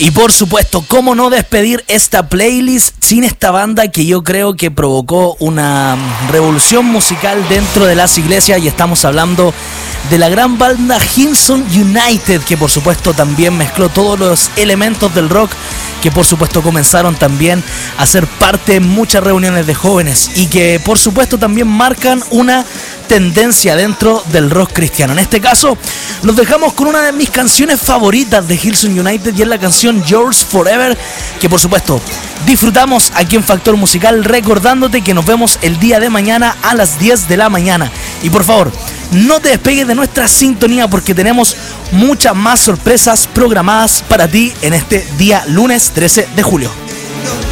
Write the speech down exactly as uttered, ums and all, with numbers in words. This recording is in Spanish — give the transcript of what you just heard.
Y por supuesto, ¿cómo no despedir esta playlist sin esta banda que yo creo que provocó una revolución musical dentro de las iglesias? Y estamos hablando de la gran banda Hillsong United, que por supuesto también mezcló todos los elementos del rock, que por supuesto comenzaron también a ser parte de muchas reuniones de jóvenes y que por supuesto también marcan una tendencia dentro del rock cristiano. En este caso, los dejamos con una de mis canciones favoritas de Hillsong United y es la canción Yours Forever, que por supuesto disfrutamos aquí en Factor Musical, recordándote que nos vemos el día de mañana a las diez de la mañana. Y por favor, no te despegues de nuestra sintonía porque tenemos muchas más sorpresas programadas para ti en este día lunes trece de julio.